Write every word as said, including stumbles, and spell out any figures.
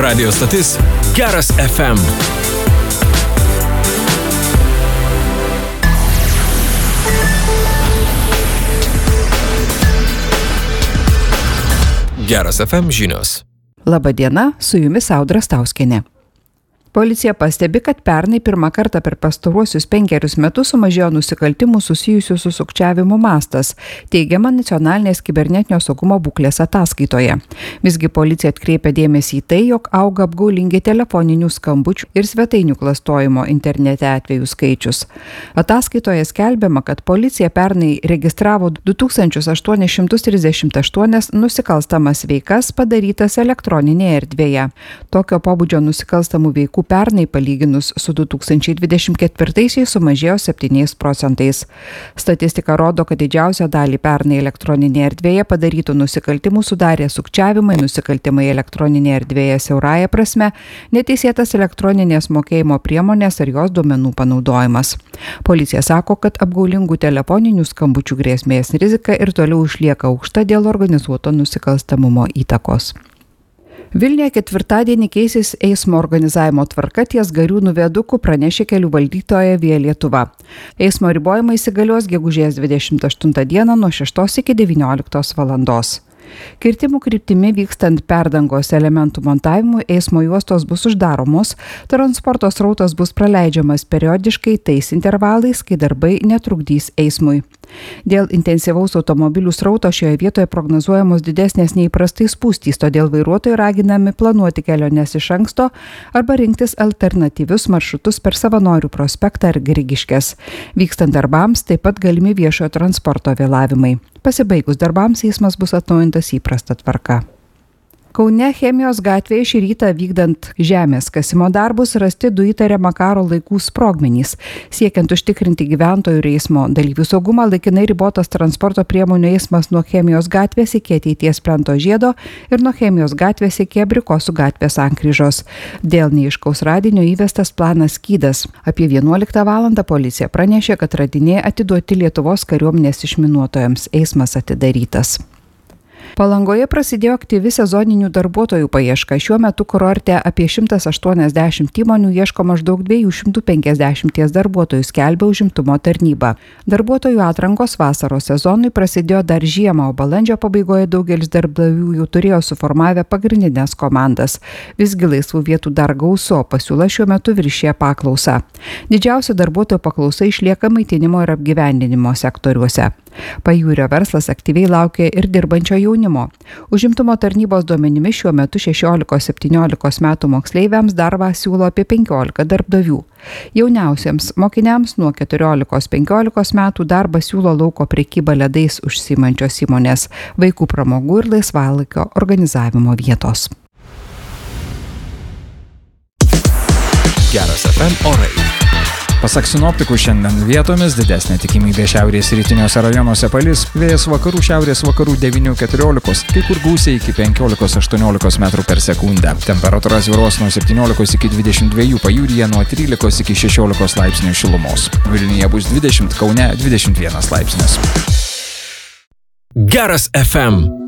Radio stotis Geras F M. Geras F M žinios. Labadiena, su jumis Audra Stauskienė. Policija pastebi, kad pernai pirmą kartą per pastaruosius penkerius metus sumažėjo nusikaltimų susijusių su sukčiavimu mastas, teigiama nacionalinės kibernetinio saugumo būklės ataskaitoje. Visgi policija atkreipia dėmesį į tai, jog auga apgaulingi telefoninių skambučių ir svetainių klastojimo internete atvejų skaičius. Ataskaitoje skelbiama, kad policija pernai registravo du tūkstančius aštuonis šimtus trisdešimt aštuonias nusikalstamas veikas padarytas elektroninėje erdvėje. Tokio pobūdžio nusikalstamų veikų pernai palyginus su du tūkstančiai dvidešimt ketvirtaisiais sumažėjo septyniais procentais. Statistika rodo, kad didžiausią dalį pernai elektroninėje erdvėje padarytų nusikaltimų sudarė sukčiavimai, nusikaltimai elektroninėje erdvėje siaurąja prasme, neteisėtas elektroninės mokėjimo priemonės ar jos duomenų panaudojimas. Policija sako, kad apgaulingų telefoninių skambučių grėsmės rizika ir toliau išlieka aukšta dėl organizuoto nusikalstamumo įtakos. Vilniuje ketvirtadienį keisis eismo organizavimo tvarka ties Gariūnų viaduku, pranešė kelių valdytoja Via Lietuva. Eismo ribojimai įsigalios gegužės dvidešimt aštuntą dieną nuo šeštos iki devynioliktos valandos. Kirtimų kryptimi vykstant perdangos elementų montavimu eismo juostos bus uždaromos, transporto srautas bus praleidžiamas periodiškai tais intervalais, kai darbai netrukdys eismui. Dėl intensyvaus automobilių srauto šioje vietoje prognozuojamos didesnės neįprastai spūstys, todėl vairuotojai raginami planuoti keliones iš anksto arba rinktis alternatyvius maršrutus per Savanorių prospektą ar Grigiškes. Vykstant darbams taip pat galimi viešojo transporto vėlavimai. Pasibaigus darbams eismas bus atnaujintas įprasta tvarka. Kaune Chemijos gatvėje šį rytą vykdant žemės kasimo darbus rasti du įtariamo karo laikų sprogmenys. Siekiant užtikrinti gyventojų ir eismo dalyvių saugumą, laikinai ribotas transporto priemonių eismas nuo Chemijos gatvės iki ateities Plento žiedo ir nuo Chemijos gatvės iki Abrikosų gatvės sankryžos. Dėl neaiškaus radinio įvestas planas skydas. Apie vienuoliktą valandą policija pranešė, kad radiniai atiduoti Lietuvos kariuomenės išminuotojams. Eismas atidarytas. Palangoje prasidėjo aktyvi sezoninių darbuotojų paieška. Šiuo metu kurorte apie šimtas aštuoniasdešimt įmonių ieško maždaug dviejų šimtų penkiasdešimt darbuotojų, skelbia užimtumo tarnyba. Darbuotojų atrankos vasaros sezonui prasidėjo dar žiemą, o balandžio pabaigoje daugelis darbdavių jau turėjo suformavę pagrindinės komandas. Visgi laisvų vietų dar gausu, o pasiūla šiuo metu viršija paklausą. Didžiausia darbuotojų paklausa išlieka maitinimo ir apgyvendinimo sektoriuose. Pajūrio verslas aktyviai laukia ir dirbančio jaunimo. Užimtumo tarnybos duomenimis šiuo metu šešiolikos septyniolikos metų moksleiviams darbą siūlo apie penkiolika darbdavių. Jauniausiems mokiniams nuo keturiolikos penkiolikos metų darbą siūlo lauko prekyba ledais užsiimančios įmonės, vaikų pramogų ir laisvalaikio organizavimo vietos. Geras F M orai. Pasak sinoptikų, šiandien vietomis didesnė tikimybė šiaurės rytiniuose rajonuose palis, vėjas vakarų šiaurės vakarų devynių keturiolikos, kai kur gūsiai iki penkiolikos aštuoniolikos metrų per sekundę. Temperatūra svyruos nuo septyniolikos iki dvidešimt dviejų, pajūryje nuo trylikos iki šešiolikos laipsnių šilumos. Vilniuje bus dvidešimt, Kaune dvidešimt vienas laipsnis. Geras F M.